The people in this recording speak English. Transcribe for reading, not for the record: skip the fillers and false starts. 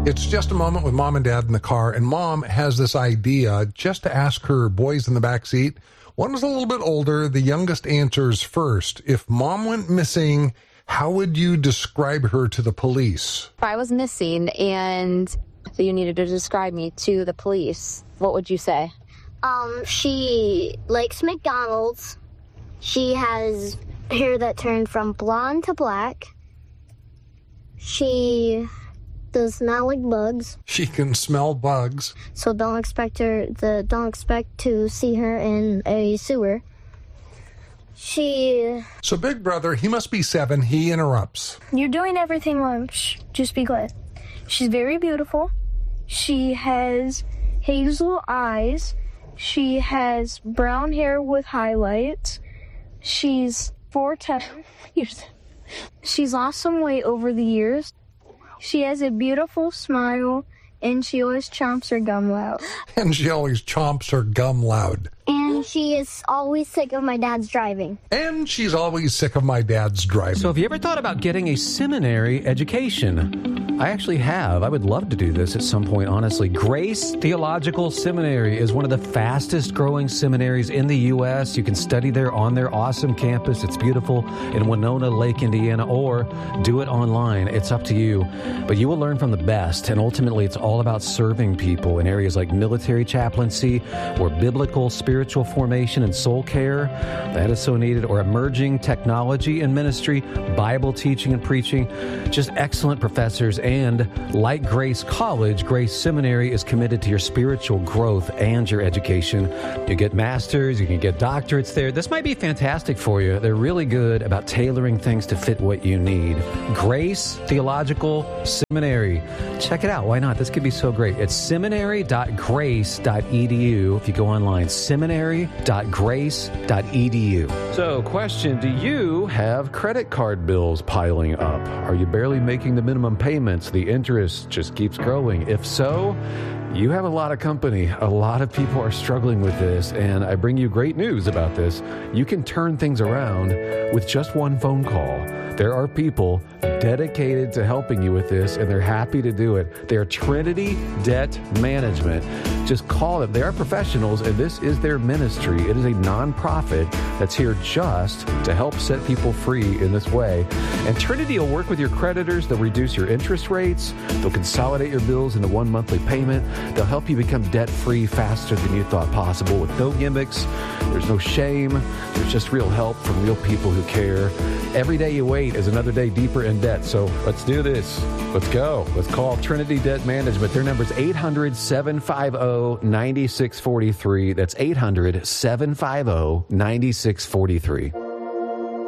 It's just a moment with Mom and Dad in the car, and Mom has this idea just to ask her boys in the back seat. One was a little bit older. The youngest answers first. If Mom went missing, how would you describe her to the police? If I was missing and you needed to describe me to the police, what would you say? She likes McDonald's. She has hair that turned from blonde to black. She does not like bugs. She can smell bugs. So don't expect to see her in a sewer. So Big Brother, he must be 7. He interrupts. You're doing everything wrong. Shh, just be quiet. She's very beautiful. She has hazel eyes. She has brown hair with highlights. She's 4'10". She's lost some weight over the years. She has a beautiful smile, and she always chomps her gum loud. And she always chomps her gum loud. And she is always sick of my dad's driving. And she's always sick of my dad's driving. So have you ever thought about getting a seminary education? I actually have. I would love to do this at some point, honestly. Grace Theological Seminary is one of the fastest growing seminaries in the U.S. You can study there on their awesome campus. It's beautiful in Winona Lake, Indiana, or do it online. It's up to you. But you will learn from the best, and ultimately it's all about serving people in areas like military chaplaincy or biblical spiritual formation and soul care. That is so needed. Or emerging technology and ministry, Bible teaching and preaching. Just excellent professors. And like Grace College, Grace Seminary is committed to your spiritual growth and your education. You get masters, you can get doctorates there. This might be fantastic for you. They're really good about tailoring things to fit what you need. Grace Theological Seminary. Check it out. Why not? This could be so great. It's seminary.grace.edu. If you go online, seminary.grace.edu. So, question, do you have credit card bills piling up? Are you barely making the minimum payments? The interest just keeps growing. If so, you have a lot of company. A lot of people are struggling with this, and I bring you great news about this. You can turn things around with just one phone call. There are people dedicated to helping you with this, and they're happy to do it. They're Trinity Debt Management. Just call them. They are professionals, and this is their ministry. It is a nonprofit that's here just to help set people free in this way. And Trinity will work with your creditors. They'll reduce your interest rates. They'll consolidate your bills into one monthly payment. They'll help you become debt-free faster than you thought possible with no gimmicks. There's no shame. There's just real help from real people who care. Every day you wait is another day deeper in debt. So let's do this. Let's go. Let's call Trinity Debt Management. Their number is 800-750-9643. That's 800-750-9643.